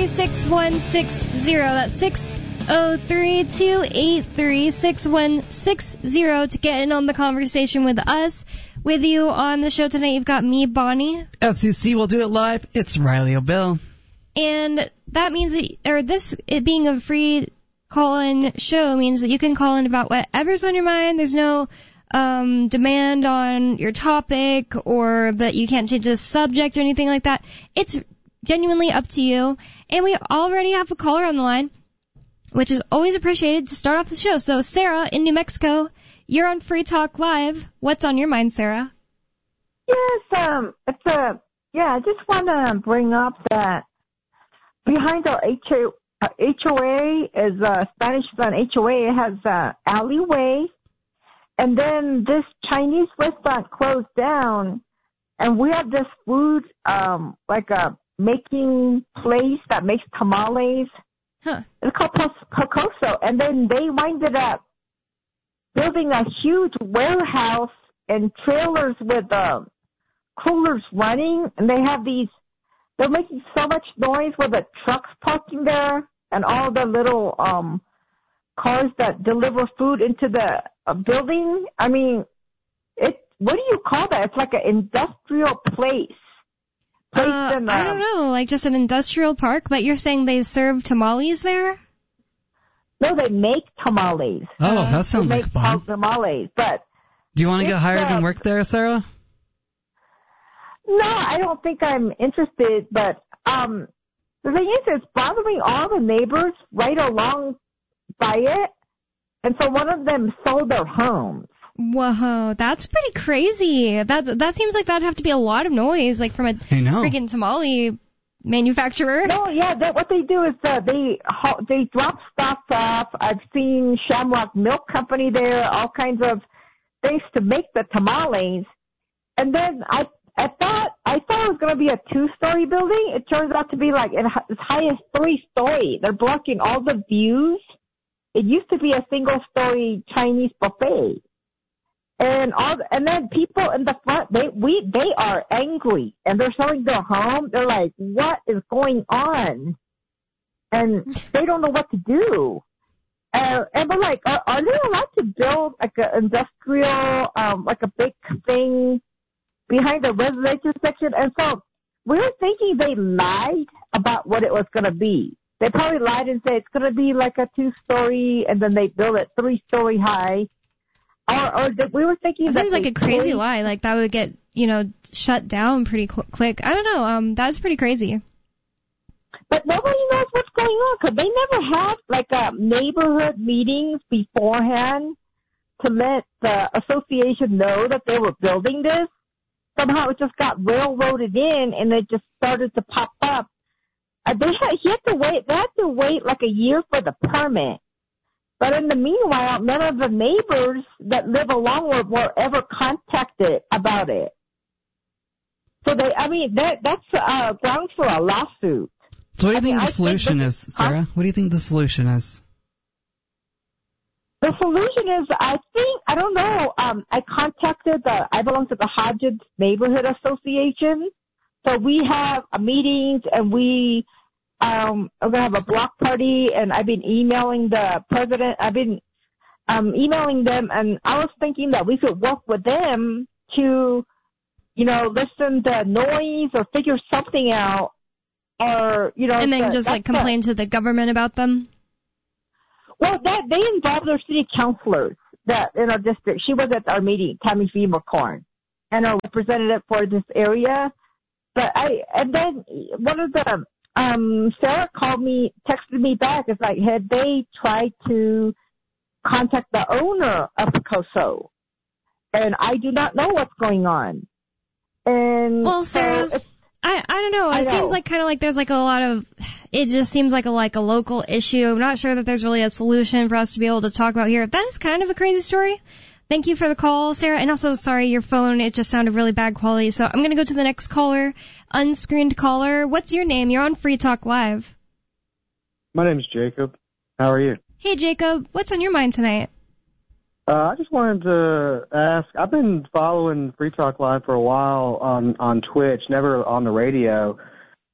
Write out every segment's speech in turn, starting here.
603-283-6160. That's 603-283-6160 to get in on the conversation with us. With you on the show tonight, you've got me, Bonnie. FCC will do it live. It's Riley O'Bell. And that means that, it being a free call-in show means that you can call in about whatever's on your mind. There's no demand on your topic or that you can't change the subject or anything like that. It's genuinely up to you. And we already have a caller on the line, which is always appreciated to start off the show. So, Sarah in New Mexico, you're on Free Talk Live. What's on your mind, Sarah? Yes, I just want to bring up that behind our HOA is Spanish Sun HOA. It has an alleyway. And then this Chinese restaurant closed down, and we have this food, like a making place that makes tamales. Huh. It's called Pocoso. And then they winded up building a huge warehouse and trailers with coolers running. And they're making so much noise with the trucks parking there and all the little cars that deliver food into the building. I mean, what do you call that? It's like an industrial place. I don't know, like just an industrial park, but you're saying they serve tamales there? No, they make tamales. Oh, that sounds like fun. They make tamales, but... Do you want to get hired and work there, Sarah? No, I don't think I'm interested, but the thing is, it's bothering all the neighbors right along by it, and so one of them sold their homes. Whoa, that's pretty crazy. That seems like that'd have to be a lot of noise, like from a freaking tamale manufacturer. No, yeah, what they do is they drop stuff off. I've seen Shamrock Milk Company there, all kinds of things to make the tamales. And then I thought it was going to be a 2-story building. It turns out to be like as high as 3-story. They're blocking all the views. It used to be a single-story Chinese buffet. And then people in the front, they are angry, and they're selling their home. They're like, what is going on? And they don't know what to do. And we're like, are they allowed to build like an industrial, like a big thing behind the residential section? And so we were thinking they lied about what it was going to be. They probably lied and said it's going to be like a 2-story, and then they build it 3-story high. Or we were thinking that sounds like a crazy lie. Like that would get, shut down pretty quick. I don't know. That's pretty crazy. But nobody knows what's going on because they never had like neighborhood meetings beforehand to let the association know that they were building this. Somehow it just got railroaded in, and it just started to pop up. They had to wait like a year for the permit. But in the meanwhile, none of the neighbors that live along were ever contacted about it. So that's grounds for a lawsuit. So what do you think the solution is, Sarah? What do you think the solution is? The solution is, I don't know, I contacted I belong to the Hodges Neighborhood Association. So we have meetings, and we are going to have a block party, and I've been emailing the president. I've been emailing them, and I was thinking that we could work with them to, listen to noise or figure something out, or, And then just, complain to the government about them? Well, they involved our city councilors that in our district. She was at our meeting, Tammy V. McCorn, and our representative for this area. And then one of the, Sarah texted me back. It's like, had they tried to contact the owner of Pocoso? And I do not know what's going on. And well, Sarah, I don't know. It seems like kind of like there's like a lot of, it just seems like a local issue. I'm not sure that there's really a solution for us to be able to talk about here. That is kind of a crazy story. Thank you for the call, Sarah. And also, sorry, your phone, it just sounded really bad quality. So I'm going to go to the next caller, unscreened caller. What's your name? You're on Free Talk Live. My name's Jacob. How are you? Hey, Jacob. What's on your mind tonight? I just wanted to ask, I've been following Free Talk Live for a while on Twitch, never on the radio.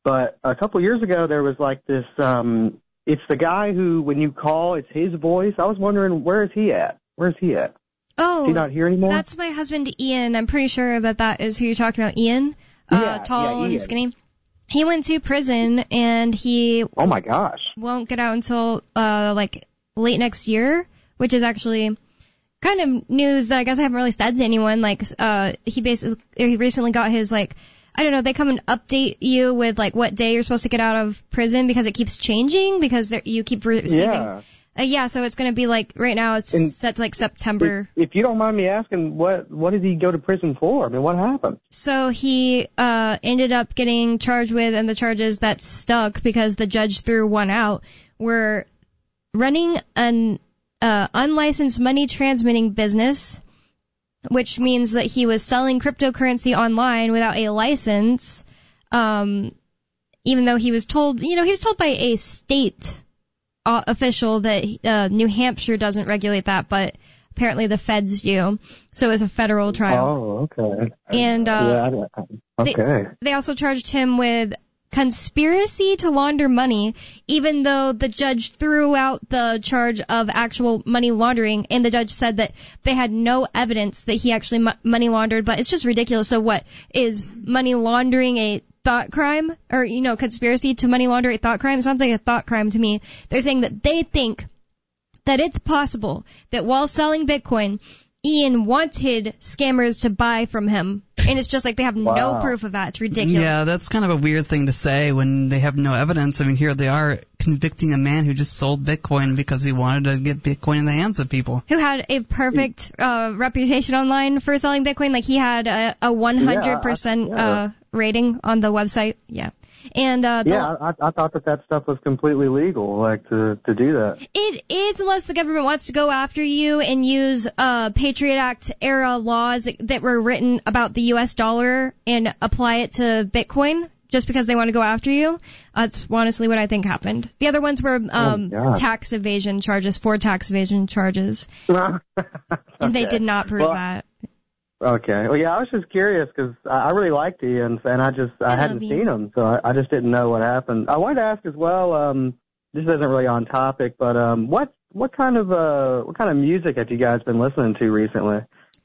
But a couple years ago, there was like this, it's the guy who, when you call, it's his voice. I was wondering, where is he at? Where's he at? Oh, is he not here anymore? That's my husband, Ian. I'm pretty sure that is who you're talking about, Ian. Tall Ian. and skinny. He went to prison, and he Oh my gosh. won't get out until like late next year, which is actually kind of news that I guess I haven't really said to anyone. Like he recently got his, like, I don't know, they come and update you with like what day you're supposed to get out of prison because it keeps changing because you keep receiving. Yeah, so it's going to be like, right now it's set to like September. If you don't mind me asking, what did he go to prison for? I mean, what happened? So he ended up getting charged with, and the charges that stuck because the judge threw one out, were running an unlicensed money transmitting business, which means that he was selling cryptocurrency online without a license, even though he was told, he was told by a state official that New Hampshire doesn't regulate that, but apparently the feds do. So it was a federal trial. Oh, okay. And okay. They also charged him with conspiracy to launder money, even though the judge threw out the charge of actual money laundering, and the judge said that they had no evidence that he actually money laundered. But it's just ridiculous. So what, is money laundering a thought crime, or, conspiracy to money launder a thought crime? It sounds like a thought crime to me. They're saying that they think that it's possible that while selling Bitcoin, Ian wanted scammers to buy from him. And it's just like they have no proof of that. It's ridiculous. Yeah, that's kind of a weird thing to say when they have no evidence. I mean, here they are convicting a man who just sold Bitcoin because he wanted to get Bitcoin in the hands of people. Who had a perfect reputation online for selling Bitcoin. Like, he had a 100% rating on the website. Yeah. And I thought that stuff was completely legal, like to do that. It is, unless the government wants to go after you and use Patriot Act era laws that were written about the U.S. dollar and apply it to Bitcoin just because they want to go after you. That's honestly what I think happened. The other ones were tax evasion charges, tax evasion charges. Okay. And they did not prove that. Okay. Well, yeah, I was just curious because I really liked Ian, and I hadn't seen him, so I just didn't know what happened. I wanted to ask as well. This isn't really on topic, but what kind of music have you guys been listening to recently?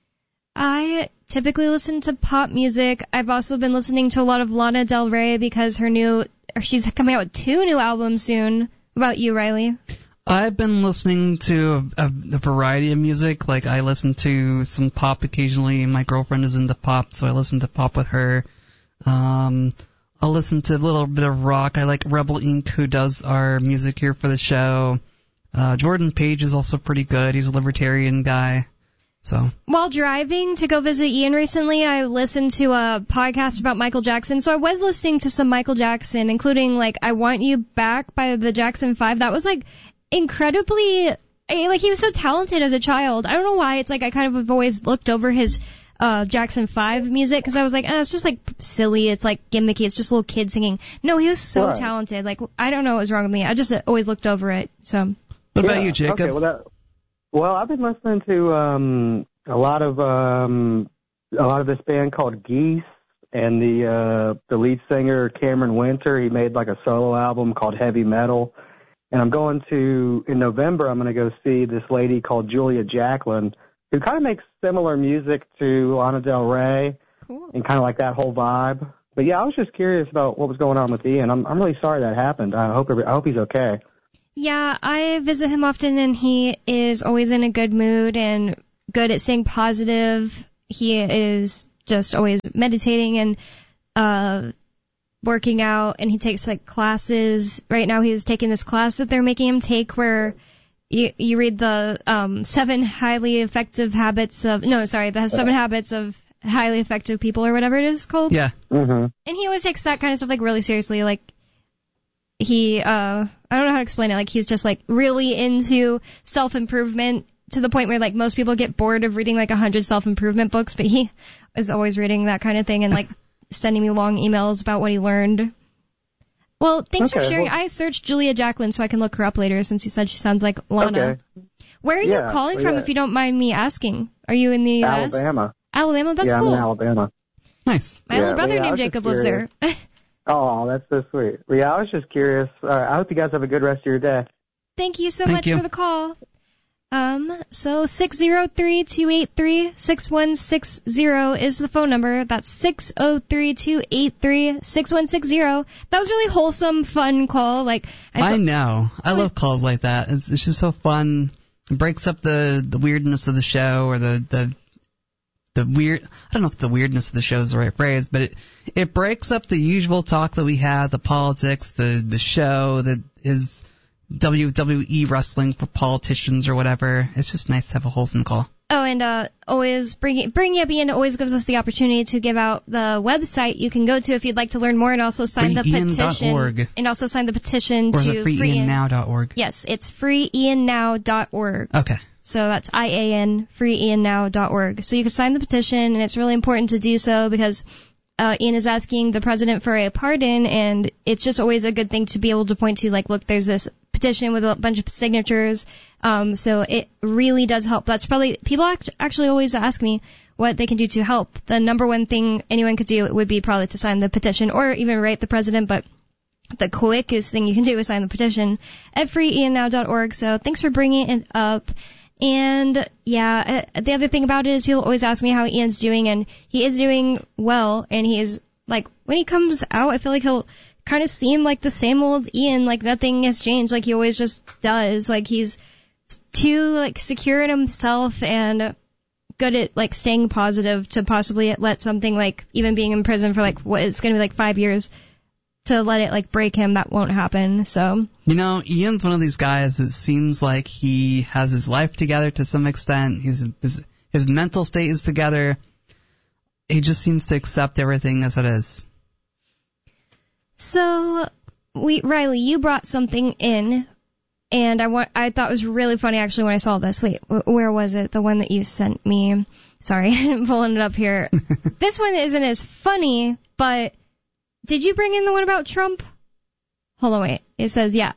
I typically listen to pop music. I've also been listening to a lot of Lana Del Rey because she's coming out with 2 new albums soon. What about you, Riley? I've been listening to a variety of music. Like, I listen to some pop occasionally. My girlfriend is into pop, so I listen to pop with her. I'll listen to a little bit of rock. I like Rebel Inc., who does our music here for the show. Jordan Page is also pretty good. He's a libertarian guy. So, while driving to go visit Ian recently, I listened to a podcast about Michael Jackson. So I was listening to some Michael Jackson, including, like, I Want You Back by the Jackson 5. That was, like, incredibly, like, he was so talented as a child. I don't know why. It's like I kind of have always looked over his Jackson 5 music because I was like, it's just like silly. It's like gimmicky. It's just little kids singing. No, he was so talented. Like, I don't know what was wrong with me. I just always looked over it. So. What about you, Jacob? Okay, well, I've been listening to a lot of this band called Geese, and the lead singer Cameron Winter. He made like a solo album called Heavy Metal. And in November, I'm going to go see this lady called Julia Jacklin, who kind of makes similar music to Lana Del Rey. Cool. And kind of like that whole vibe. But yeah, I was just curious about what was going on with Ian. I'm really sorry that happened. I hope he's okay. Yeah, I visit him often, and he is always in a good mood and good at staying positive. He is just always meditating and working out, and he takes like classes. Right now he's taking this class that they're making him take where you read the 7 highly effective habits of the 7 habits of highly effective people, or whatever it is called. Yeah. Mm-hmm. And he always takes that kind of stuff like really seriously. Like, he I don't know how to explain it. Like, he's just like really into self-improvement to the point where like most people get bored of reading like 100 self-improvement books, but he is always reading that kind of thing and like sending me long emails about what he learned. Well, thanks for sharing. I searched Julia Jacklin so I can look her up later since you said she sounds like Lana. Okay. Where are you calling from, if you don't mind me asking? Are you in the U.S.? Alabama. Alabama? That's cool. Yeah, I'm in Alabama. Nice. My older brother named Jacob lives there. Oh, that's so sweet. Well, yeah, I was just curious. I hope you guys have a good rest of your day. Thank you so much for the call. So 603-283-6160 is the phone number. That's 603-283-6160. That was really wholesome, fun call. I know. I love calls like that. It's just so fun. It breaks up the weirdness of the show, or the weird. I don't know if the weirdness of the show is the right phrase, but it breaks up the usual talk that we have, the politics, the show that is WWE wrestling for politicians or whatever. It's just nice to have a wholesome call. Oh, and always bringing up Ian always gives us the opportunity to give out the website you can go to if you'd like to learn more, and also sign the petition. And also sign the petition or to freeiannow.org. Yes, it's freeiannow.org. Okay. So that's IAN, freeiannow.org. So you can sign the petition, and it's really important to do so because Ian is asking the president for a pardon, and it's just always a good thing to be able to point to, look, there's this petition with a bunch of signatures. So it really does help. That's probably, people actually always ask me what they can do to help. The number one thing anyone could do would be probably to sign the petition or even write the president, but the quickest thing you can do is sign the petition at freeiannow.org. So thanks for bringing it up. And yeah, the other thing about it is people always ask me how Ian's doing, and he is doing well, and he is, when he comes out, I feel like he'll kind of seem like the same old Ian, nothing has changed, he always just does. He's too, secure in himself and good at, staying positive to possibly let something, even being in prison for, what it's going to be, 5 years, to let it, break him. That won't happen, so. Ian's one of these guys that seems like he has his life together to some extent. His mental state is together. He just seems to accept everything as it is. So, Riley, you brought something in, and I thought it was really funny actually when I saw this. Wait, where was it? The one that you sent me. Sorry, I'm pulling it up here. This one isn't as funny, but did you bring in the one about Trump? Hold on, wait. It says, yeah.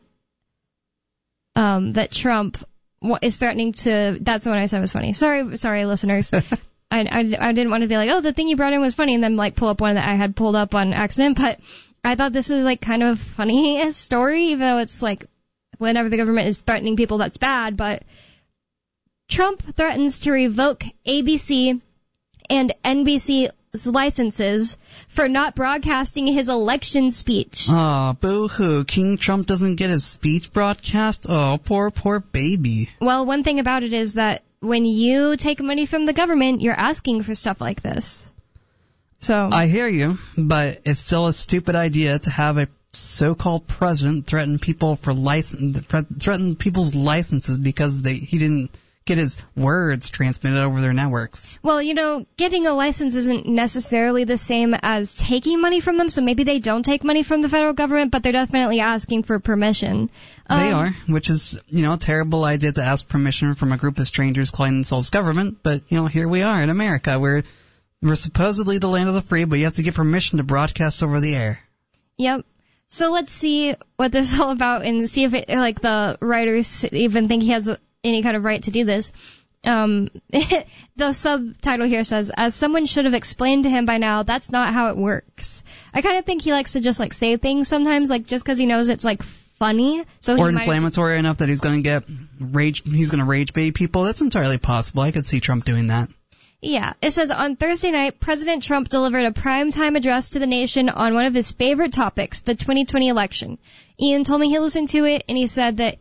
That Trump is threatening to, that's the one I said was funny. Sorry, listeners. I didn't want to be the thing you brought in was funny, and then, pull up one that I had pulled up on accident, but I thought this was, kind of funny story, even though it's, whenever the government is threatening people, that's bad, but Trump threatens to revoke ABC and NBC's licenses for not broadcasting his election speech. Oh, boo-hoo. King Trump doesn't get his speech broadcast? Oh, poor baby. Well, one thing about it is that when you take money from the government, you're asking for stuff like this. So I hear you, but it's still a stupid idea to have a so-called president threaten people for threaten people's licenses because he didn't get his words transmitted over their networks. Well, getting a license isn't necessarily the same as taking money from them, so maybe they don't take money from the federal government, but they're definitely asking for permission. They are, which is, a terrible idea to ask permission from a group of strangers calling themselves government, but, here we are in America, where we're supposedly the land of the free, but you have to get permission to broadcast over the air. Yep. So let's see what this is all about and see if the writers even think he has any kind of right to do this. The subtitle here says, as someone should have explained to him by now, that's not how it works. I kind of think he likes to just say things sometimes, just because he knows it's funny. So or inflammatory enough that he's going to rage bait people. That's entirely possible. I could see Trump doing that. Yeah. It says, on Thursday night, President Trump delivered a primetime address to the nation on one of his favorite topics, the 2020 election. Ian told me he listened to it, and he said that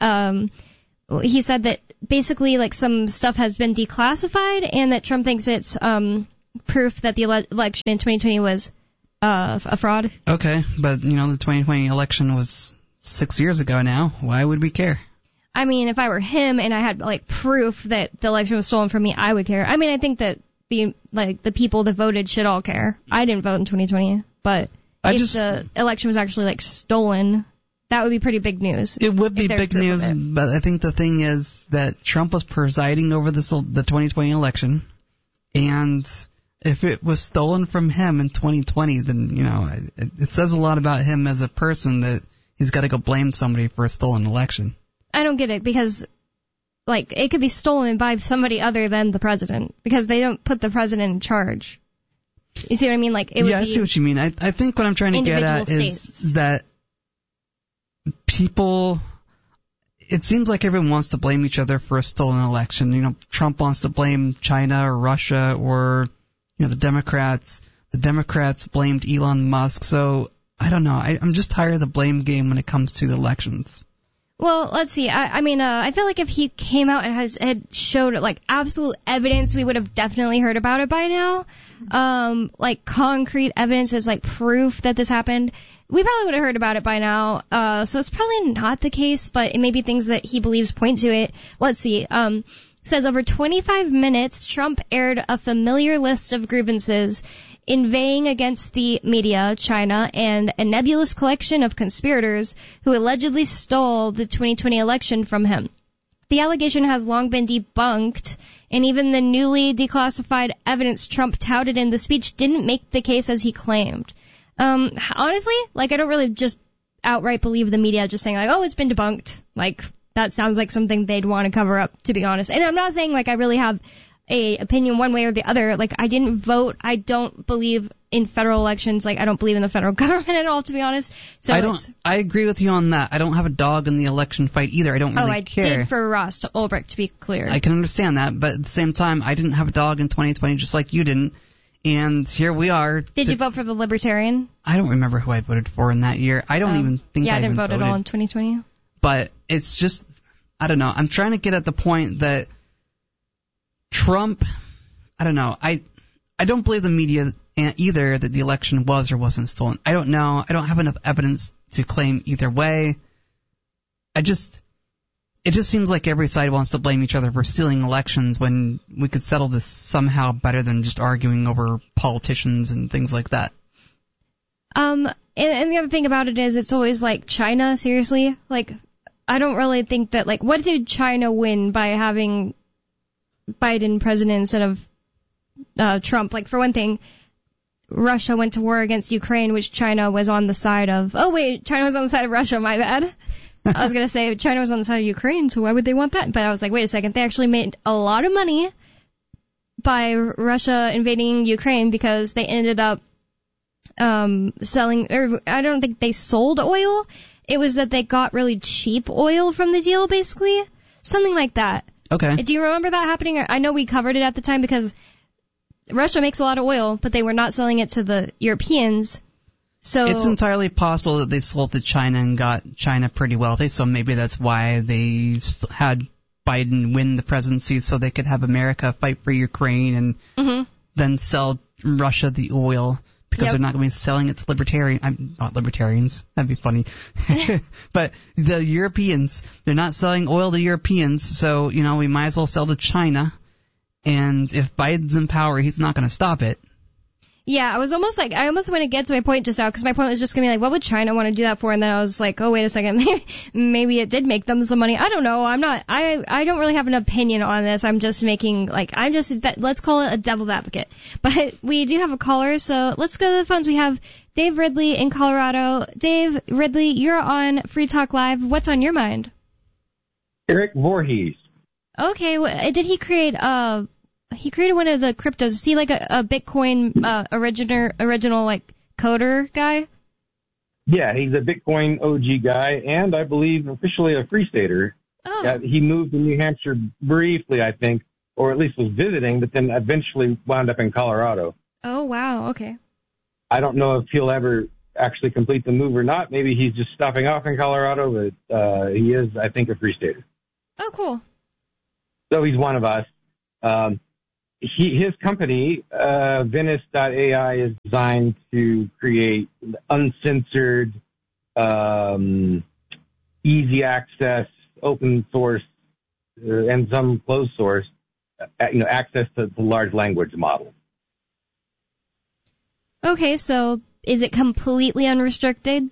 basically some stuff has been declassified, and that Trump thinks it's proof that the election in 2020 was a fraud. Okay, but the 2020 election was 6 years ago now. Why would we care? I mean, if I were him and I had proof that the election was stolen from me, I would care. I mean, I think that the people that voted should all care. I didn't vote in 2020, but if the election was actually stolen, that would be pretty big news. It would be big news, but I think the thing is that Trump was presiding over the 2020 election, and if it was stolen from him in 2020, then, it says a lot about him as a person that he's got to go blame somebody for a stolen election. I don't get it, because, it could be stolen by somebody other than the president, because they don't put the president in charge. You see what I mean? Like, it would be... Yeah, I see what you mean. I think what I'm trying to get at is that people... It seems like everyone wants to blame each other for a stolen election. You know, Trump wants to blame China or Russia or, you know, the Democrats. The Democrats blamed Elon Musk. So, I don't know. I'm just tired of the blame game when it comes to the elections. Well, let's see. I feel like if he came out and had showed like absolute evidence, we would have definitely heard about it by now. Like concrete evidence is like proof that this happened. We probably would have heard about it by now. So it's probably not the case, but it may be things that he believes point to it. Let's see. Says over 25 minutes, Trump aired a familiar list of grievances inveighing against the media, China, and a nebulous collection of conspirators who allegedly stole the 2020 election from him. The allegation has long been debunked, and even the newly declassified evidence Trump touted in the speech didn't make the case as he claimed. Honestly, like, I don't really just outright believe the media just saying, like, oh, it's been debunked. Like, that sounds like something they'd want to cover up, to be honest. And I'm not saying, like, I really have a opinion one way or the other. Like, I didn't vote. I don't believe in federal elections. Like, I don't believe in the federal government at all, to be honest. So I agree with you on that. I don't have a dog in the election fight either. I don't really care. I did for Ross Ulbricht, to be clear. I can understand that, but at the same time, I didn't have a dog in 2020 just like you didn't. And here we are. Did you vote for the Libertarian? I don't remember who I voted for in that year. I don't even think I didn't vote at all in 2020. But it's just, I don't know. I'm trying to get at the point that Trump, I don't know. I don't believe the media either that the election was or wasn't stolen. I don't know. I don't have enough evidence to claim either way. It just seems like every side wants to blame each other for stealing elections when we could settle this somehow better than just arguing over politicians and things like that. And the other thing about it is it's always like China, seriously. Like, I don't really think that, like, what did China win by having Biden president instead of Trump? Like, for one thing, Russia went to war against Ukraine, which China was on the side of. Oh, wait, China was on the side of Russia, my bad. I was going to say China was on the side of Ukraine, so why would they want that? But I was like, wait a second, they actually made a lot of money by Russia invading Ukraine because they ended up selling, or I don't think they sold oil. It was that they got really cheap oil from the deal, basically. Something like that. Okay. Do you remember that happening? I know we covered it at the time because Russia makes a lot of oil, but they were not selling it to the Europeans. So it's entirely possible that they sold to China and got China pretty wealthy, so maybe that's why they had Biden win the presidency so they could have America fight for Ukraine and then sell Russia the oil because they're not going to be selling it to not libertarians. That'd be funny. But the Europeans, they're not selling oil to Europeans, so, you know, we might as well sell to China. And if Biden's in power, he's not going to stop it. Yeah, I almost want to get to my point just now, because my point was just going to be like, what would China want to do that for? And then I was like, oh, wait a second, maybe it did make them some money. I don't know. I don't really have an opinion on this. I'm just making, let's call it a devil's advocate. But we do have a caller, so let's go to the phones. We have Dave Ridley in Colorado. Dave Ridley, you're on Free Talk Live. What's on your mind? Eric Voorhees. Okay, did he create he created one of the cryptos. Is he like a Bitcoin original like coder guy? Yeah, he's a Bitcoin OG guy, and I believe officially a Free Stater. Oh. Yeah, he moved to New Hampshire briefly, I think, or at least was visiting, but then eventually wound up in Colorado. Oh, wow, okay. I don't know if he'll ever actually complete the move or not. Maybe he's just stopping off in Colorado, but he is, I think, a Free Stater. Oh, cool. So he's one of us. His company, Venice.ai, is designed to create uncensored, easy access, open source, and some closed source, access to large language models. Okay, so is it completely unrestricted?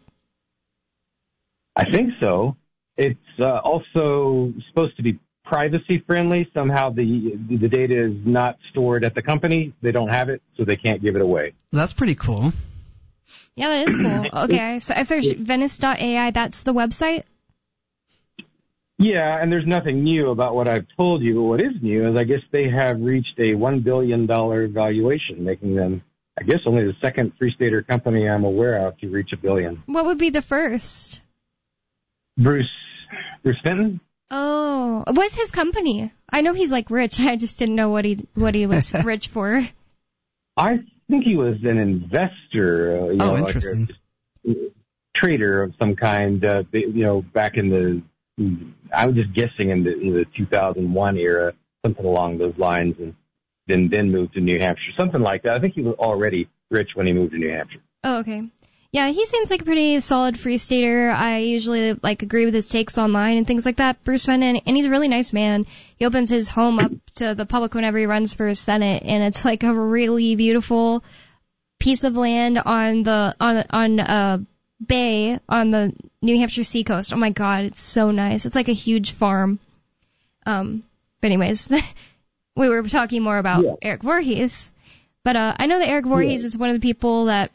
I think so. It's also supposed to be privacy friendly. Somehow the data is not stored at the company. They don't have it, so they can't give it away. That's pretty cool. Yeah, that is cool. Okay, so I searched Venice.ai. That's the website? Yeah, and there's nothing new about what I've told you. But what is new is I guess they have reached a $1 billion valuation, making them I guess only the second Free Stater company I'm aware of to reach $1 billion. What would be the first? Bruce Fenton? Oh, what's his company? I know he's like rich. I just didn't know what he was rich for. I think he was an investor. Interesting. Like a trader of some kind. Back in the, I was just guessing in the 2001 era, something along those lines, and then moved to New Hampshire, something like that. I think he was already rich when he moved to New Hampshire. Oh, okay. Yeah, he seems like a pretty solid Free Stater. I usually agree with his takes online and things like that, Bruce Fenton, and he's a really nice man. He opens his home up to the public whenever he runs for Senate, and it's like a really beautiful piece of land on a bay on the New Hampshire seacoast. Oh my God, it's so nice. It's like a huge farm. But anyways, we were talking more about Eric Voorhees, but I know that Eric Voorhees is one of the people that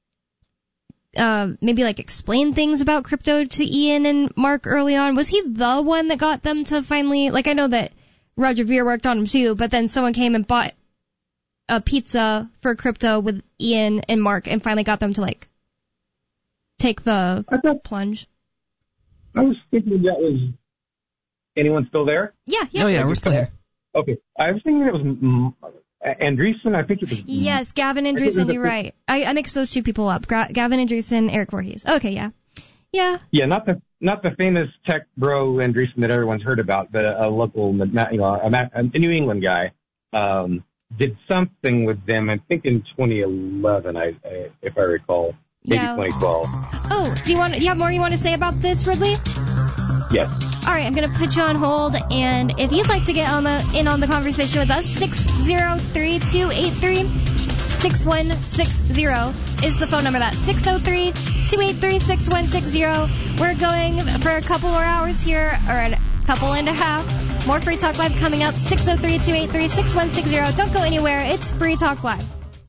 maybe explain things about crypto to Ian and Mark early on. Was he the one that got them to finally, I know that Roger Ver worked on him too, but then someone came and bought a pizza for crypto with Ian and Mark and finally got them to take the plunge. I was thinking that was, anyone still there? Yeah. Oh yeah, we're still here. Okay. I was thinking it was Andreessen, I think it was. Yes, Gavin Andresen, you're right. I mixed those two people up. Gavin Andresen, Eric Voorhees. Okay, yeah. Yeah. Yeah, not the famous tech bro Andresen that everyone's heard about, but a local, a New England guy, did something with them, I think in 2011, if I recall. Maybe 2012. Oh, do you have more you want to say about this, Ridley? Yes. All right, I'm going to put you on hold, and if you'd like to get in on the conversation with us, 603-283-6160 is the phone number. That's 603-283-6160. We're going for a couple more hours here, or a couple and a half. More Free Talk Live coming up, 603-283-6160. Don't go anywhere. It's Free Talk Live.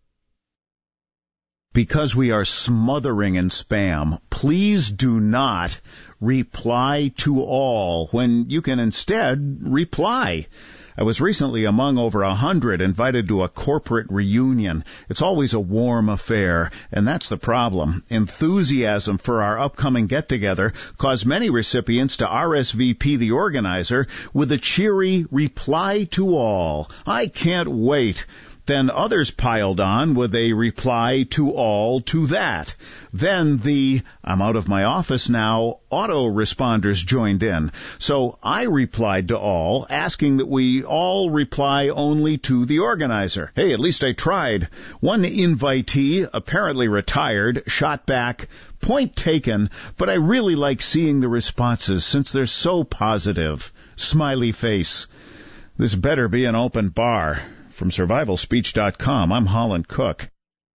Because we are smothering in spam, please do not reply to all when you can instead reply. I was recently among over 100 invited to a corporate reunion. It's always a warm affair, and that's the problem. Enthusiasm for our upcoming get-together caused many recipients to RSVP the organizer with a cheery reply to all. I can't wait. Then others piled on with a reply to all to that. Then the I'm out of my office now autoresponders joined in. So I replied to all, asking that we all reply only to the organizer. Hey, at least I tried. One invitee, apparently retired, shot back, point taken, but I really like seeing the responses since they're so positive. Smiley face. This better be an open bar. From survivalspeech.com, I'm Holland Cook.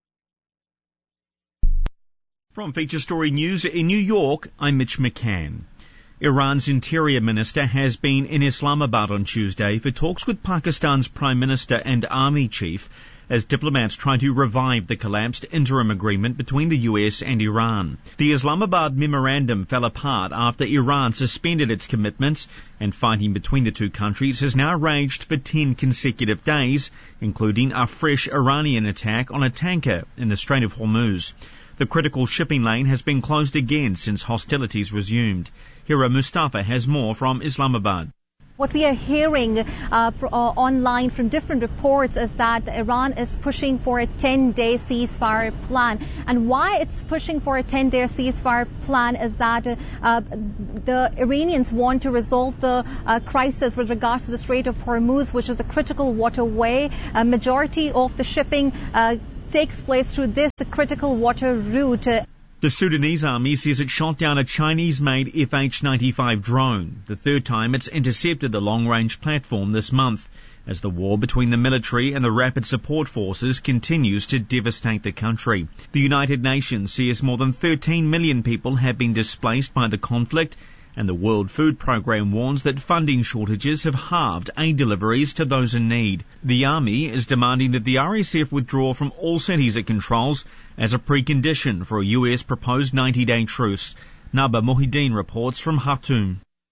From Feature Story News in New York, I'm Mitch McCann. Iran's Interior Minister has been in Islamabad on Tuesday for talks with Pakistan's Prime Minister and Army Chief as diplomats try to revive the collapsed interim agreement between the US and Iran. The Islamabad memorandum fell apart after Iran suspended its commitments, and fighting between the two countries has now raged for 10 consecutive days, including a fresh Iranian attack on a tanker in the Strait of Hormuz. The critical shipping lane has been closed again since hostilities resumed. Hira Mustafa has more from Islamabad. What we are hearing online from different reports is that Iran is pushing for a 10-day ceasefire plan. And why it's pushing for a 10-day ceasefire plan is that the Iranians want to resolve the crisis with regards to the Strait of Hormuz, which is a critical waterway. A majority of the shipping takes place through this critical water route. The Sudanese army says it shot down a Chinese-made FH-95 drone, the third time it's intercepted the long-range platform this month, as the war between the military and the Rapid Support Forces continues to devastate the country. The United Nations says more than 13 million people have been displaced by the conflict, and the World Food Programme warns that funding shortages have halved aid deliveries to those in need. The army is demanding that the RSF withdraw from all cities it controls as a precondition for a US proposed 90-day truce. Naba Mohideen reports from Khartoum.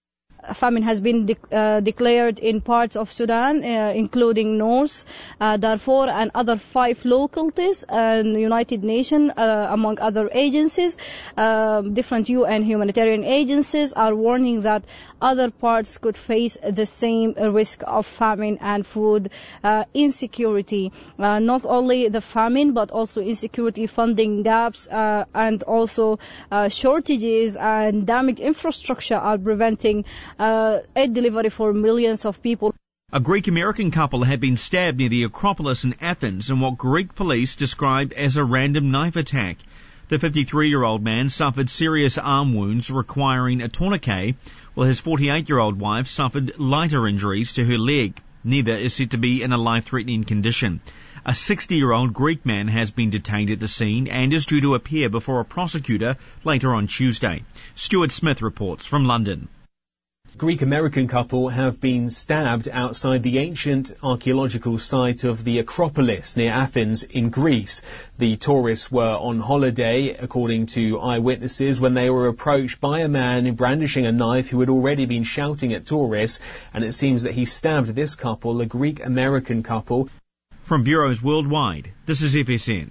famine has been declared in parts of Sudan, including North Darfur and other 5 localities, and the United Nations, among other agencies. Different UN humanitarian agencies are warning that other parts could face the same risk of famine and food insecurity. Not only the famine, but also insecurity, funding gaps, and also shortages and damaged infrastructure are preventing aid delivery for millions of people. A Greek-American couple had been stabbed near the Acropolis in Athens in what Greek police described as a random knife attack. The 53-year-old man suffered serious arm wounds requiring a tourniquet, while his 48-year-old wife suffered lighter injuries to her leg. Neither is said to be in a life-threatening condition. A 60-year-old Greek man has been detained at the scene and is due to appear before a prosecutor later on Tuesday. Stuart Smith reports from London. Greek-American couple have been stabbed outside the ancient archaeological site of the Acropolis near Athens in Greece. The tourists were on holiday, according to eyewitnesses, when they were approached by a man brandishing a knife who had already been shouting at tourists, and it seems that he stabbed this couple, a Greek-American couple. From bureaus worldwide, this is FSN.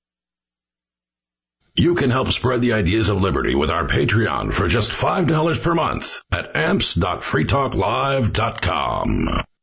You can help spread the ideas of liberty with our Patreon for just $5 per month at amps.freetalklive.com.